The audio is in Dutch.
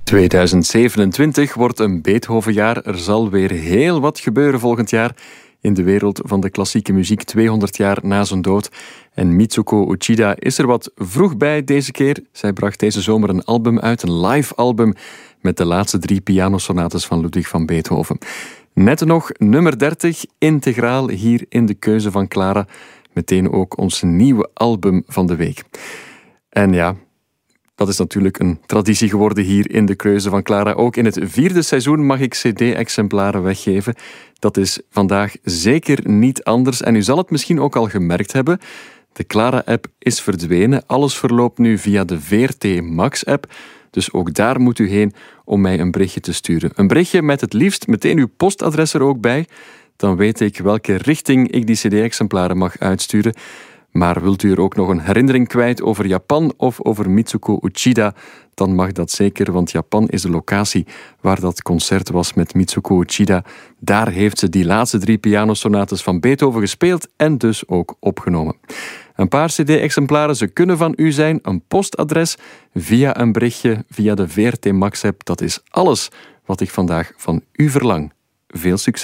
2027 wordt een Beethovenjaar. Er zal weer heel wat gebeuren volgend jaar in de wereld van de klassieke muziek, 200 jaar na zijn dood. En Mitsuko Uchida is er wat vroeg bij deze keer. Zij bracht deze zomer een album uit, een live album met de laatste 3 pianosonates van Ludwig van Beethoven. Net nog nummer 30, integraal hier in de keuze van Clara. Meteen ook ons nieuwe album van de week. En ja, dat is natuurlijk een traditie geworden hier in de keuze van Clara. Ook in het 4e seizoen mag ik cd-exemplaren weggeven. Dat is vandaag zeker niet anders. En u zal het misschien ook al gemerkt hebben. De Clara-app is verdwenen. Alles verloopt nu via de VRT Max-app. Dus ook daar moet u heen om mij een berichtje te sturen. Een berichtje met het liefst meteen uw postadres er ook bij. Dan weet ik welke richting ik die cd-exemplaren mag uitsturen. Maar wilt u er ook nog een herinnering kwijt over Japan of over Mitsuko Uchida, dan mag dat zeker, want Japan is de locatie waar dat concert was met Mitsuko Uchida. Daar heeft ze die laatste 3 pianosonates van Beethoven gespeeld en dus ook opgenomen. Een paar cd-exemplaren, ze kunnen van u zijn. Een postadres via een berichtje via de VRT Max-app. Dat is alles wat ik vandaag van u verlang. Veel succes.